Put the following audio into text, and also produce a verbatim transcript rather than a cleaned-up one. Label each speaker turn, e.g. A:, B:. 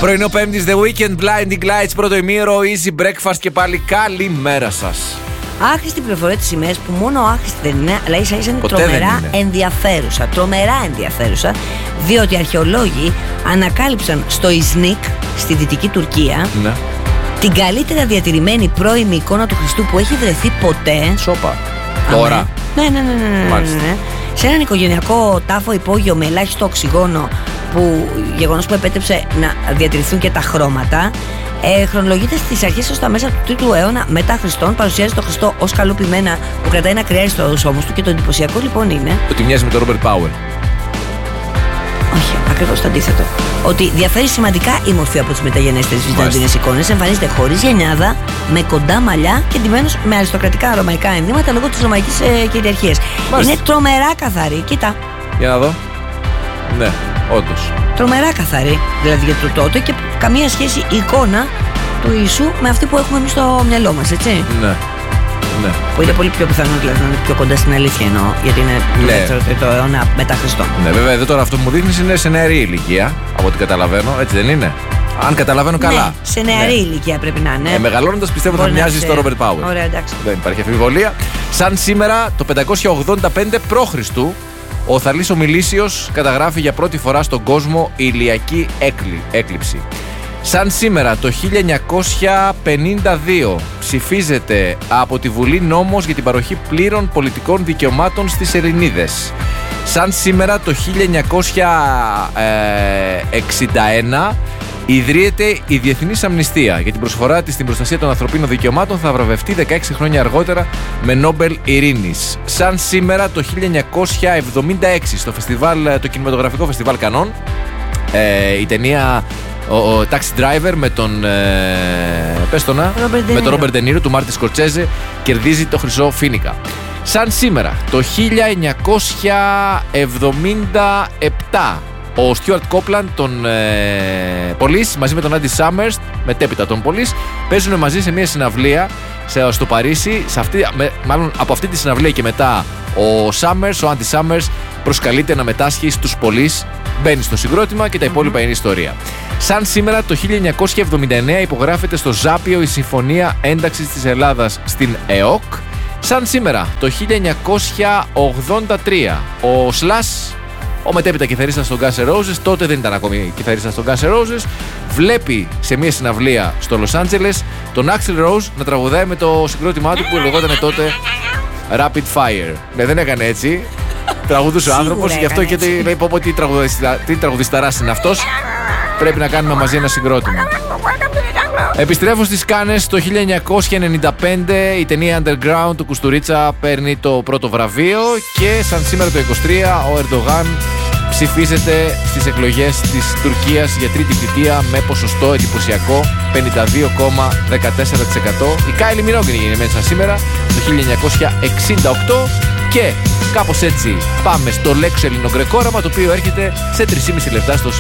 A: Πρωινό Πέμπτης, The Weekend, Blinding Lights, πρώτο ημίωρο, Easy Breakfast και πάλι καλημέρα σας.
B: Άχρηστη πληροφορία της ημέρας που μόνο άχρηστη δεν είναι, αλλά ίσα ίσα είναι
A: Ποτέ
B: τρομερά
A: δεν είναι.
B: ενδιαφέρουσα. Τρομερά ενδιαφέρουσα, διότι αρχαιολόγοι ανακάλυψαν στο Ιζνίκ, στη δυτική Τουρκία,
A: Ναι.
B: την καλύτερα διατηρημένη πρώιμη εικόνα του Χριστού που έχει βρεθεί ποτέ.
A: Σόπα. Τώρα.
B: Ναι, ναι, ναι, ναι, ναι, ναι, ναι, ναι. Σε έναν οικογενειακό τάφο υπόγειο με ελάχιστο οξυγόνο, που γεγονός που επέτρεψε να διατηρηθούν και τα χρώματα. Ε, χρονολογείται στις αρχές ως τα μέσα του τρίτου αιώνα μετά Χριστόν. Παρουσιάζει τον Χριστό ως καλουπημένα που κρατάει ένα κρυάρι στους ώμους του. Και το εντυπωσιακό λοιπόν είναι
A: Ότι μοιάζει με τον Ρόμπερτ Πάουερ.
B: όχι, ακριβώς το αντίθετο. Ότι διαφέρει σημαντικά η μορφή από τις μεταγενέστερες βυζαντινές εικόνες. Εμφανίζεται χωρίς γενιάδα, με κοντά μαλλιά και ντυμένος με αριστοκρατικά ρωμαϊκά ενδύματα λόγω της ρωμαϊκής ε, κυριαρχίας. Είναι τρομερά καθαρή. Κοίτα.
A: Για να δω. Ναι, όντως.
B: Τρομερά καθαρή, δηλαδή για το τότε, και καμία σχέση η εικόνα του Ιησού με αυτή που έχουμε εμείς στο μυαλό μας, έτσι.
A: Ναι. Ναι.
B: Που είναι πολύ πιο πιθανό δηλαδή να είναι πιο κοντά στην αλήθεια, εννοώ, γιατί είναι του
A: Ναι.
B: δεύτερου τρίτου αιώνα μετά Χριστόν.
A: Ναι, βέβαια εδώ τώρα αυτό που μου δείχνεις είναι σε νεαρή ηλικία, από ό,τι καταλαβαίνω, έτσι δεν είναι? Αν καταλαβαίνω καλά.
B: Ναι, σε νεαρή ηλικία πρέπει να είναι.
A: Ε, μεγαλώνοντας πιστεύω θα
B: Μπορεί να
A: μοιάζει
B: σε-
A: στο Ρόμπερτ Πάουερ.
B: Ωραία, εντάξει.
A: Δεν υπάρχει αμφιβολία. Σαν σήμερα το πεντακόσια ογδόντα πέντε π.Χ. ο Θαλής ο Μιλήσιος καταγράφει για πρώτη φορά στον κόσμο ηλιακή έκλη, έκλειψη. Σαν σήμερα το χίλια εννιακόσια πενήντα δύο ψηφίζεται από τη Βουλή νόμος για την παροχή πλήρων πολιτικών δικαιωμάτων στις Ελληνίδες. Σαν σήμερα το χίλια εννιακόσια εξήντα ένα ιδρύεται η Διεθνής Αμνηστία. Για την προσφορά της στην προστασία των ανθρωπίνων δικαιωμάτων θα βραβευτεί δεκαέξι χρόνια αργότερα με Νόμπελ Ειρήνης. Σαν σήμερα το χίλια εννιακόσια εβδομήντα έξι στο φεστιβάλ, το κινηματογραφικό φεστιβάλ Κανών, ε, η ταινία ο, ο Taxi Driver με τον, ε, πες το να,
B: Robert De
A: με τον
B: Niro.
A: Ρόμπερτ Ντενίρο του Μάρτι Σκορτσέζε κερδίζει το χρυσό Φίνικα. Σαν σήμερα το χίλια εννιακόσια εβδομήντα επτά ο Στιούαρτ Κόπλαντ των ε, Police μαζί με τον Άντι Σάμερς, μετέπειτα των Police, παίζουν μαζί σε μια συναυλία σε, στο Παρίσι. Σε αυτή, με, μάλλον από αυτή τη συναυλία και μετά ο Σάμερς, ο Άντι Σάμερς προσκαλείται να μετάσχει στους Police, μπαίνει στο συγκρότημα και τα υπόλοιπα είναι ιστορία. Σαν σήμερα το χίλια εννιακόσια εβδομήντα εννέα υπογράφεται στο Ζάπιο η Συμφωνία Ένταξης της Ελλάδας στην ΕΟΚ. Σαν σήμερα το χίλια εννιακόσια ογδόντα τρία ο Slash, ο μετέπειτα κιθαρίστας των Guns N' Roses, τότε δεν ήταν ακόμη κιθαρίστας των Guns N' Roses, βλέπει σε μια συναυλία στο Λος Άντζελες τον Axl Rose να τραγουδάει με το συγκρότημά του που λεγόταν τότε Rapid Fire. Ναι, δεν έκανε έτσι. Τραγουδούσε ο άνθρωπος,
B: Σίγουρα
A: γι' αυτό και
B: έκανε
A: λέει: πω πω τι, τραγουδιστα... τι τραγουδισταράς είναι αυτός. Πρέπει να κάνουμε μαζί ένα συγκρότημα. Επιστρέφω στις Κάνες το χίλια εννιακόσια ενενήντα πέντε, η ταινία Underground του Κουστουρίτσα παίρνει το πρώτο βραβείο και σαν σήμερα το είκοσι τρία ο Ερντογάν ψηφίζεται στις εκλογές της Τουρκίας για τρίτη θητεία με ποσοστό εντυπωσιακό πενήντα δύο κόμμα δεκατέσσερα τοις εκατό. Η Κάιλι Μινόγκ είναι γεννημένη σαν σήμερα το χίλια εννιακόσια εξήντα οκτώ και κάπως έτσι πάμε στο λέξο ελληνογκρεκόραμα, το οποίο έρχεται σε τρία και μισό λεπτά στο